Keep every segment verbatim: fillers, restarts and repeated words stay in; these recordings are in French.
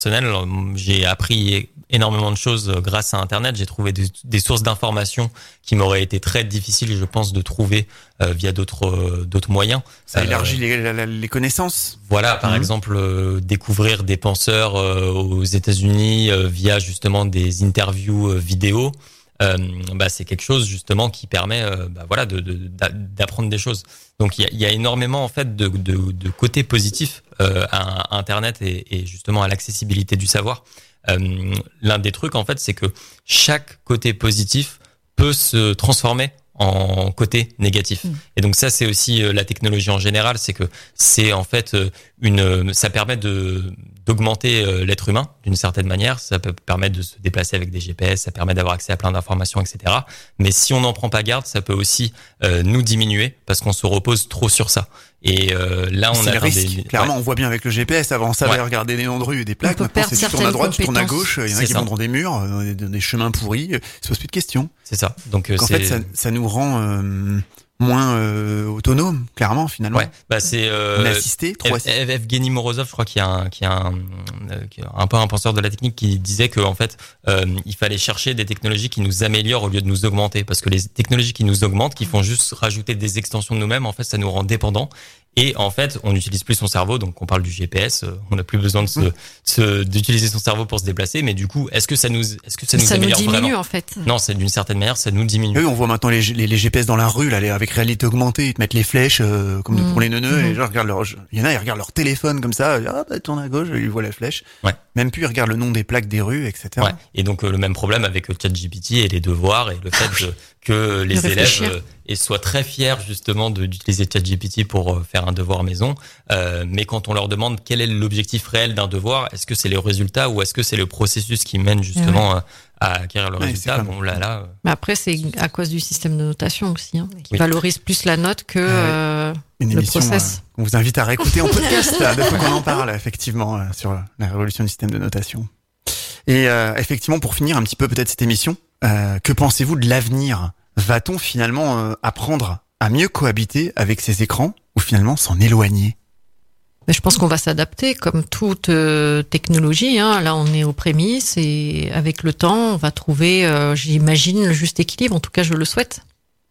personnel, j'ai appris énormément de choses grâce à Internet. J'ai trouvé des, des sources d'informations qui m'auraient été très difficiles, je pense, de trouver euh, via d'autres euh, d'autres moyens. Ça élargit euh, les, les connaissances. Voilà, par mmh. exemple, euh, découvrir des penseurs euh, aux États-Unis euh, via justement des interviews euh, vidéo. Euh, bah, c'est quelque chose justement qui permet euh, bah, voilà, de, de, d'apprendre des choses. Donc il y a, y a énormément en fait de, de, de côtés positifs euh, à Internet et, et justement à l'accessibilité du savoir. Euh, l'un des trucs en fait, c'est que chaque côté positif peut se transformer en côté négatif. Mmh. Et donc ça, c'est aussi euh, la technologie en général, c'est que c'est en fait euh, une, ça permet de d'augmenter euh, l'être humain d'une certaine manière. Ça peut permettre de se déplacer avec des G P S, ça permet d'avoir accès à plein d'informations, et cetera. Mais si on n'en prend pas garde, ça peut aussi euh, nous diminuer parce qu'on se repose trop sur ça. Et euh, là, on c'est a le risque. Des... Clairement, ouais. on voit bien avec le G P S. Avant, on savait ouais. regarder les noms de rues et des plaques. Maintenant, c'est tu tournes à droite, tu tournes à gauche. Il y en a c'est qui ça. vont dans des murs, dans des, dans des chemins pourris. Ils se posent plus de questions. C'est ça. Donc, en c'est... fait, ça, ça nous rend euh, moins euh, autonomes, clairement, finalement. Ouais. Bah c'est. Euh, on est assisté, trop assisté. Evgeny Morozov, je crois qu'il y a un, qu'il y a un, qui est un peu un penseur de la technique qui disait que en fait, euh, il fallait chercher des technologies qui nous améliorent au lieu de nous augmenter, parce que les technologies qui nous augmentent, qui font juste rajouter des extensions de nous-mêmes, en fait, ça nous rend dépendants. Et en fait, on n'utilise plus son cerveau, donc on parle du G P S, on n'a plus besoin de se, mmh. se, d'utiliser son cerveau pour se déplacer. Mais du coup, est-ce que ça nous, est-ce que ça nous ça améliore nous diminue, vraiment en fait. Non, c'est d'une certaine manière, ça nous diminue. Oui, on voit maintenant les, les, les G P S dans la rue, là, avec réalité augmentée, ils te mettent les flèches euh, comme mmh. pour les neuneux, mmh. et genre, regardent leur, il y en a, ils regardent leur téléphone comme ça, ah bah tourne à gauche, ils voient la flèche. Ouais. Même plus, ils regardent le nom des plaques des rues, et cetera. Ouais. Et donc euh, le même problème avec le ChatGPT et les devoirs et le fait que, que les élèves euh, et soient très fiers justement de, d'utiliser ChatGPT pour euh, faire un devoir maison. Euh, mais quand on leur demande quel est l'objectif réel d'un devoir, est-ce que c'est le résultat ou est-ce que c'est le processus qui mène justement ouais. à, à acquérir le ouais, résultat? Bon là là. Euh... Mais après c'est à cause du système de notation aussi, hein, qui oui. valorise plus la note que euh, Une le émission, process. Euh, on vous invite à réécouter en podcast là, de qu'on en parle effectivement euh, sur la révolution du système de notation. Et euh, effectivement, pour finir un petit peu peut-être cette émission, euh, que pensez-vous de l'avenir? Va-t-on finalement euh, apprendre à mieux cohabiter avec ces écrans ou finalement s'en éloigner? Mais je pense qu'on va s'adapter comme toute euh, technologie. Hein. Là, on est aux prémices et avec le temps, on va trouver, euh, j'imagine, le juste équilibre. En tout cas, je le souhaite.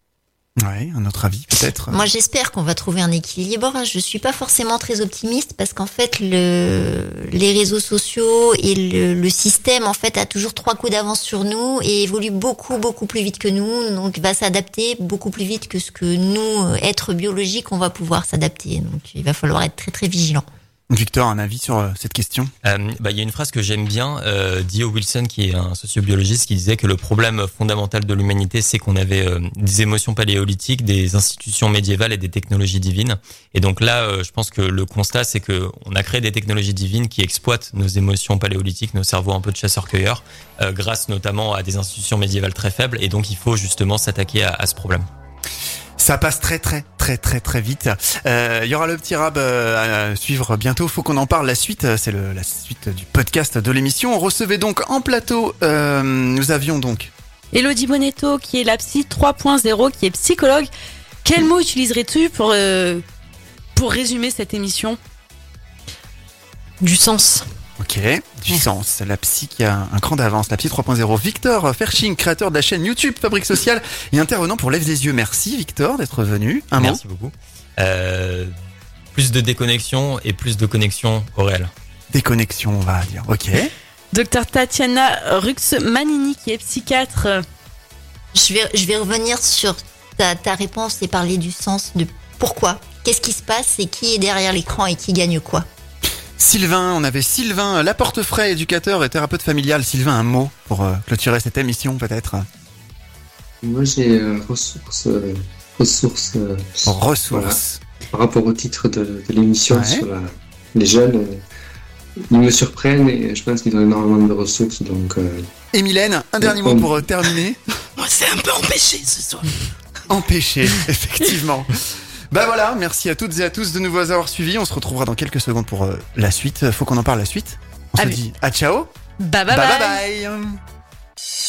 Ouais, un autre avis peut-être. Moi, j'espère qu'on va trouver un équilibre. Je suis pas forcément très optimiste parce qu'en fait, le, les réseaux sociaux et le, le système, en fait, a toujours trois coups d'avance sur nous et évolue beaucoup, beaucoup plus vite que nous. Donc, va s'adapter beaucoup plus vite que ce que nous, êtres biologiques, on va pouvoir s'adapter. Donc, il va falloir être très, très vigilant. Victor, un avis sur euh, cette question? euh, bah, il y a une phrase que j'aime bien, euh, d'E O Wilson, qui est un sociobiologiste, qui disait que le problème fondamental de l'humanité, c'est qu'on avait euh, des émotions paléolithiques, des institutions médiévales et des technologies divines. Et donc là, euh, je pense que le constat, c'est que on a créé des technologies divines qui exploitent nos émotions paléolithiques, nos cerveaux un peu de chasseurs-cueilleurs, euh, grâce notamment à des institutions médiévales très faibles. Et donc, il faut justement s'attaquer à, à ce problème. Ça passe très très très très très vite. Euh, il y aura le petit rab euh, à suivre bientôt. Faut qu'on en parle. La suite, c'est le, la suite du podcast de l'émission. On recevait donc en plateau. Euh, nous avions donc Elodie Bonetto, qui est la psy trois point zéro, qui est psychologue. Quel mot utiliserais-tu pour euh, pour résumer cette émission? Du sens. Ok, du ouais. sens. La psy qui a un cran d'avance, la psy trois point zéro. Victor Ferching, créateur de la chaîne YouTube Fabrique Sociale et intervenant pour Lève les yeux. Merci Victor d'être venu. Un Merci mot. beaucoup. Euh, plus de déconnexion et plus de connexion au réel. Déconnexion, on va dire. Ok. Docteur Tatiana Rux-Manini, qui est psychiatre. Je vais, je vais revenir sur ta, ta réponse et parler du sens de pourquoi. Qu'est-ce qui se passe et qui est derrière l'écran et qui gagne quoi? Sylvain, on avait Sylvain Laportefray, éducateur et thérapeute familial. Sylvain, un mot pour euh, clôturer cette émission peut-être? Moi j'ai euh, ressources. Euh, ressources. Euh, ressources. Voilà. Par rapport au titre de, de l'émission ouais. sur la, les jeunes, euh, ils me surprennent et je pense qu'ils ont énormément de ressources. Donc. Euh, et Mylène, un dernier mot pour euh, terminer. Moi c'est un peu empêché ce soir. Empêché, effectivement. Bah voilà, merci à toutes et à tous de nous avoir suivis. On se retrouvera dans quelques secondes pour euh, la suite. Faut qu'on en parle la suite. On Allez. se dit à ciao. Bye bye bye. bye. bye, bye.